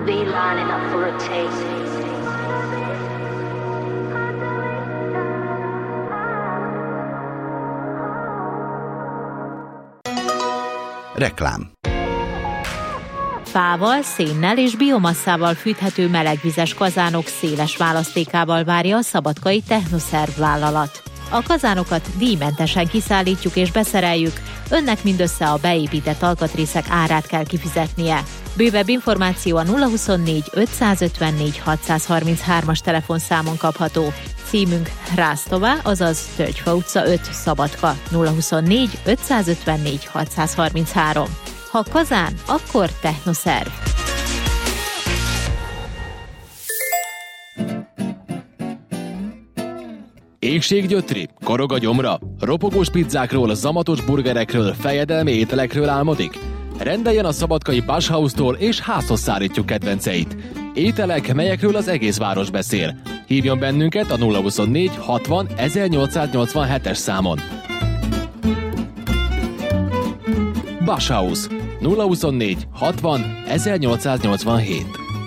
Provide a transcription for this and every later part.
They lining up for a taste. Reklám. Fával, szénnel és biomasszával fűthető melegvizes kazánok széles választékával várja a szabadkai Technoszerv vállalat. A kazánokat díjmentesen kiszállítjuk és beszereljük, önnek mindössze a beépített alkatrészek árát kell kifizetnie. Bővebb információ a 024 554 633-as telefonszámon kapható. Címünk Rásztová, azaz Tölgyfa utca 5, Szabadka, 024 554 633. Ha kazán, akkor Technoszerv. Éhséggyötri, korog a gyomra, ropogós pizzákról, zamatos burgerekről, fejedelmi ételekről álmodik? Rendeljen a szabadkai Bashhouse-tól és házhoz szállítjuk kedvenceit. Ételek, melyekről az egész város beszél. Hívjon bennünket a 024 60 1887-es számon. Bashhouse 024 60 1887.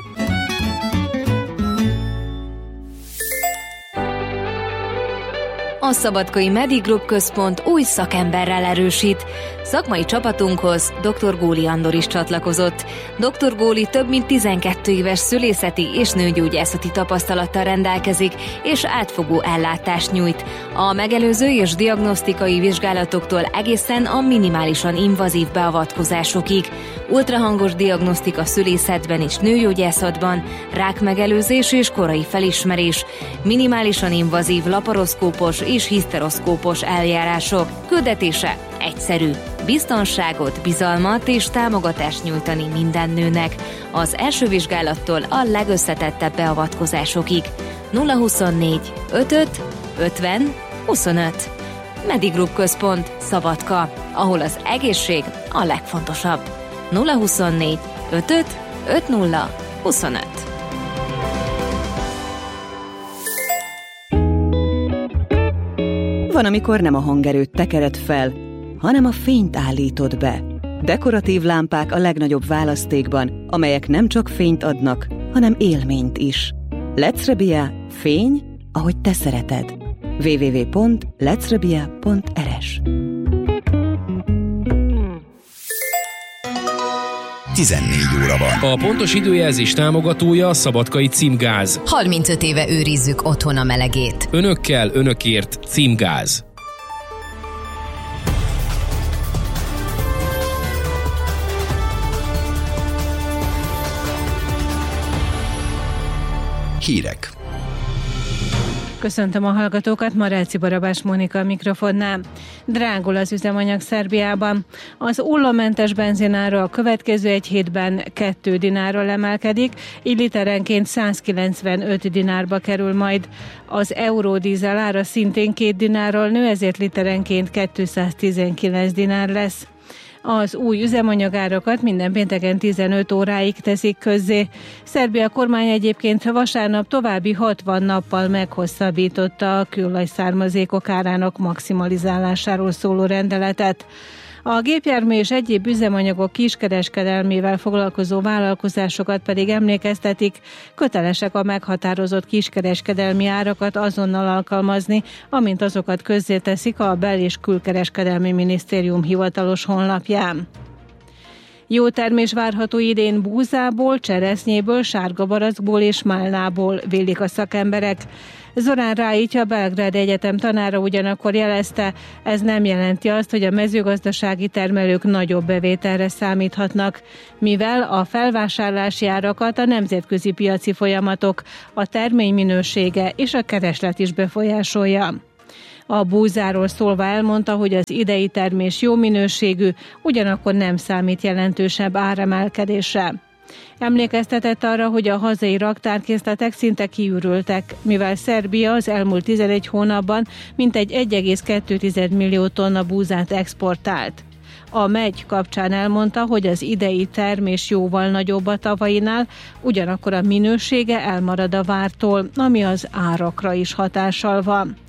A Szabadkai Medigroup Központ új szakemberrel erősít. Szakmai csapatunkhoz dr. Góli Andor is csatlakozott. Dr. Góli több mint 12 éves szülészeti és nőgyógyászati tapasztalattal rendelkezik, és átfogó ellátást nyújt. A megelőző és diagnosztikai vizsgálatoktól egészen a minimálisan invazív beavatkozásokig. Ultrahangos diagnosztika szülészetben és nőgyógyászatban, rákmegelőzés és korai felismerés, minimálisan invazív laparoszkópos és hiszteroszkópos eljárások. Küldetése egyszerű. Biztonságot, bizalmat és támogatást nyújtani minden nőnek. Az első vizsgálattól a legösszetettebb beavatkozásokig. 024 55 50 25. Medigroup Központ, Szabadka, ahol az egészség a legfontosabb. 024 55 50 25. Van, amikor nem a hangerőt tekered fel, hanem a fényt állítod be. Dekoratív lámpák a legnagyobb választékban, amelyek nem csak fényt adnak, hanem élményt is. Lecrebia, fény, ahogy te szereted. www.lecrebia.rs 14 óra van. A pontos időjelzés támogatója a Szabadkai Címgáz. 35 éve őrizzük otthon a melegét. Önökkel, önökért Címgáz. Hírek. Köszöntöm a hallgatókat, Marelci Barabás Mónika a mikrofonnál. Drágul az üzemanyag Szerbiában. Az ollómentes benzinára a következő egy hétben 2 dinárral emelkedik, így literenként 195 dinárba kerül majd. Az euródízel ára szintén 2 dinárral nő, ezért literenként 219 dinár lesz. Az új üzemanyagárakat minden pénteken 15 óráig teszik közzé. Szerbia kormány egyébként vasárnap további 60 nappal meghosszabbította a kőolaj-származékok árának maximalizálásáról szóló rendeletet. A gépjármű és egyéb üzemanyagok kiskereskedelmével foglalkozó vállalkozásokat pedig emlékeztetik, kötelesek a meghatározott kiskereskedelmi árakat azonnal alkalmazni, amint azokat közzéteszik a Bel- és Külkereskedelmi Minisztérium hivatalos honlapján. Jó termés várható idén búzából, cseresznyéből, sárgabarackból és málnából, vélik a szakemberek. Zorán Ráitya, a Belgrád Egyetem tanára ugyanakkor jelezte, ez nem jelenti azt, hogy a mezőgazdasági termelők nagyobb bevételre számíthatnak, mivel a felvásárlási árakat a nemzetközi piaci folyamatok, a termény minősége és a kereslet is befolyásolja. A búzáról szólva elmondta, hogy az idei termés jó minőségű, ugyanakkor nem számít jelentősebb áremelkedésre. Emlékeztetett arra, hogy a hazai raktárkészletek szinte kiürültek, mivel Szerbia az elmúlt 11 hónapban mintegy 1,2 millió tonna búzát exportált. A megy kapcsán elmondta, hogy az idei termés jóval nagyobb a tavainál, ugyanakkor a minősége elmarad a vártól, ami az árakra is hatással van.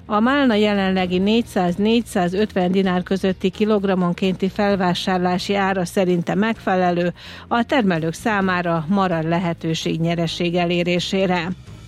A málna jelenlegi 400-450 dinár közötti kilogrammonkénti felvásárlási ára szerinte megfelelő, a termelők számára marad lehetőség nyereség elérésére.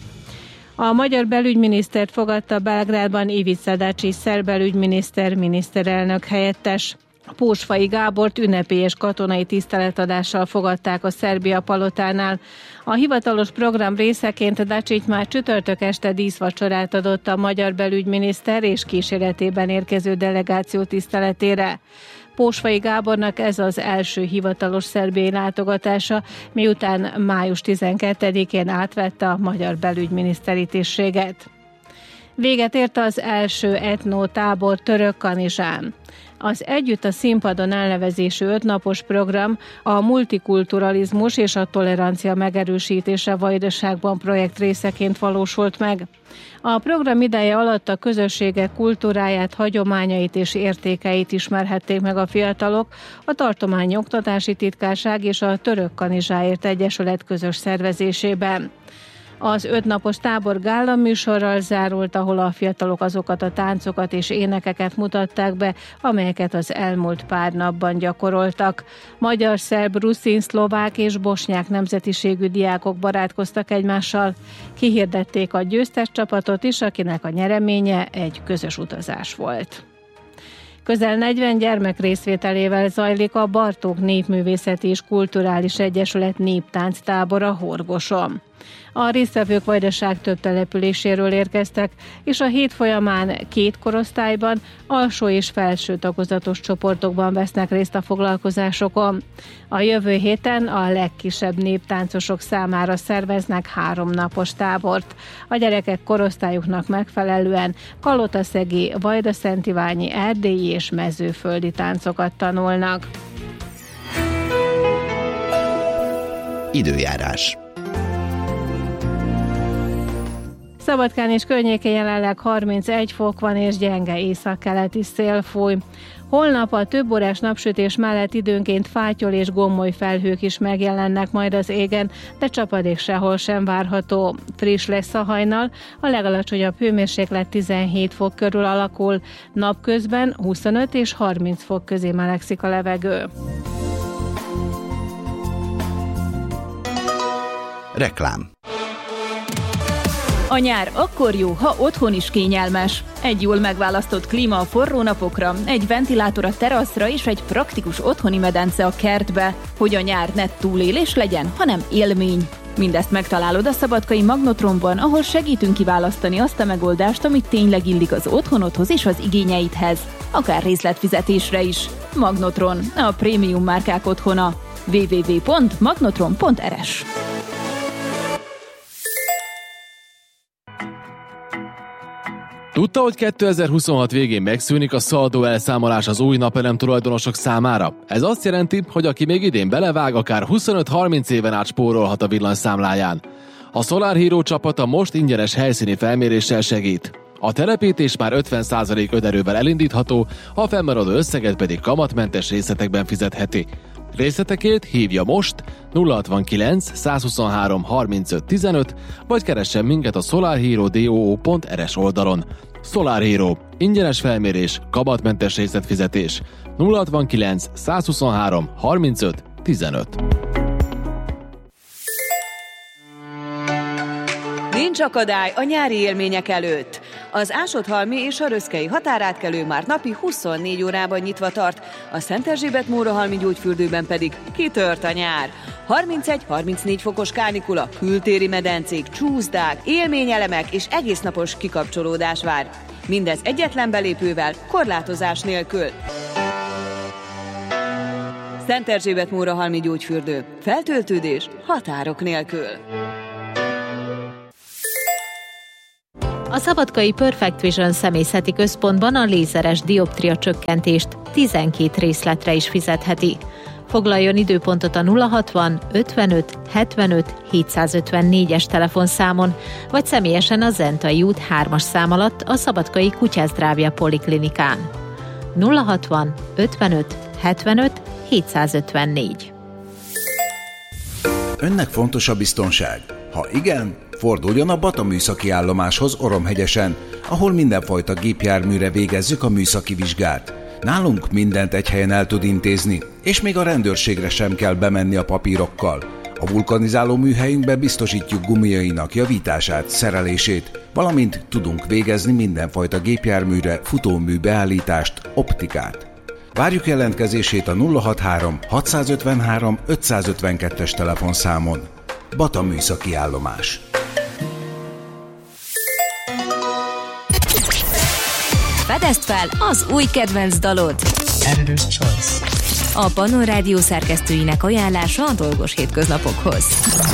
A magyar belügyminisztert fogadta Belgrádban Ivica Dačić szerb belügyminiszter, miniszterelnök helyettes. Pósfai Gábort ünnepélyes katonai tiszteletadással fogadták a Szerbia palotánál. A hivatalos program részeként Dačić már csütörtök este díszvacsorát adott a magyar belügyminiszter és kíséretében érkező delegáció tiszteletére. Pósfai Gábornak ez az első hivatalos szerbiai látogatása, miután május 12-én átvette a magyar belügyminiszteri tisztséget. Véget ért az első etnótábor Törökkanizsán. Az Együtt a színpadon elnevezésű 5 napos program a multikulturalizmus és a tolerancia megerősítése Vajdaságban projekt részeként valósult meg. A program ideje alatt a közösségek kultúráját, hagyományait és értékeit ismerhették meg a fiatalok, a tartományi oktatási titkárság és a Törökkanizsáért Egyesület közös szervezésében. Az 5 napos tábor gála műsorral zárult, ahol a fiatalok azokat a táncokat és énekeket mutatták be, amelyeket az elmúlt pár napban gyakoroltak. Magyar, szerb, ruszin, szlovák és bosnyák nemzetiségű diákok barátkoztak egymással. Kihirdették a győztes csapatot is, akinek a nyereménye egy közös utazás volt. Közel 40 gyermek részvételével zajlik a Bartók Népművészeti és Kulturális Egyesület néptánctábora Horgoson. A résztvevők Vajdaság több településéről érkeztek, és a hét folyamán 2 korosztályban, alsó és felső tagozatos csoportokban vesznek részt a foglalkozásokon. A jövő héten a legkisebb néptáncosok számára szerveznek 3 napos tábort. A gyerekek korosztályuknak megfelelően kalotaszegi, vajdaszentiványi, erdélyi és mezőföldi táncokat tanulnak. Időjárás. Szabadkán és környékén jelenleg 31 fok van, és gyenge északkeleti szél fúj. Holnap a több órás napsütés mellett időnként fátyol és gommoly felhők is megjelennek majd az égen, de csapadék sehol sem várható. Friss lesz a hajnal, a legalacsonyabb hőmérséklet 17 fok körül alakul, napközben 25 és 30 fok közé melegszik a levegő. Reklám. A nyár akkor jó, ha otthon is kényelmes. Egy jól megválasztott klíma a forró napokra, egy ventilátor a teraszra és egy praktikus otthoni medence a kertbe, hogy a nyár ne túlélés legyen, hanem élmény. Mindezt megtalálod a szabadkai Magnotronban, ahol segítünk kiválasztani azt a megoldást, amit tényleg illik az otthonodhoz és az igényeidhez. Akár részletfizetésre is. Magnotron, a prémium márkák otthona. www.magnotron.rs. Tudta, hogy 2026 végén megszűnik a szaldó elszámolás az új napelem tulajdonosok számára? Ez azt jelenti, hogy aki még idén belevág, akár 25-30 éven át spórolhat a villanyszámláján. A Solar Hero csapata most ingyenes helyszíni felméréssel segít. A telepítés már 50% önerővel elindítható, a fennmaradó összeget pedig kamatmentes részletekben fizetheti. Részletekért hívja most 069 123 35 15, vagy keressen minket a solarhero.do.rs oldalon. Solar Hero. Ingyenes felmérés, kamatmentes részletfizetés. 069 123 35 15. Nincs akadály a nyári élmények előtt. Az Ásodhalmi és a Röszkei határátkelő már napi 24 órában nyitva tart, a Szenterzsébet-Mórahalmi gyógyfürdőben pedig kitört a nyár. 31-34 fokos kánikula, kültéri medencék, csúszdák, élményelemek és egésznapos kikapcsolódás vár. Mindez egyetlen belépővel, korlátozás nélkül. Szenterzsébet-Mórahalmi gyógyfürdő. Feltöltődés határok nélkül. A szabadkai Perfect Vision személyzeti központban a lézeres dioptria csökkentést 12 részletre is fizetheti. Foglaljon időpontot a 060 55 75 754-es telefonszámon, vagy személyesen a Zentai út 3-as szám alatt a Szabadkai Kutyázdrávja Poliklinikán. 060 55 75 754. Önnek fontos a biztonság? Ha igen, forduljon a Bata műszaki állomáshoz Oromhegyesen, ahol mindenfajta gépjárműre végezzük a műszaki vizsgát. Nálunk mindent egy helyen el tud intézni, és még a rendőrségre sem kell bemenni a papírokkal. A vulkanizáló műhelyünkben biztosítjuk gumiainak javítását, szerelését, valamint tudunk végezni mindenfajta gépjárműre futómű beállítást, optikát. Várjuk jelentkezését a 063 653 552-es telefonszámon. Bata műszaki állomás. Fedezd fel az új kedvenc dalod! Editor's Choice. A Pannon Rádió szerkesztőinek ajánlása a dolgos hétköznapokhoz.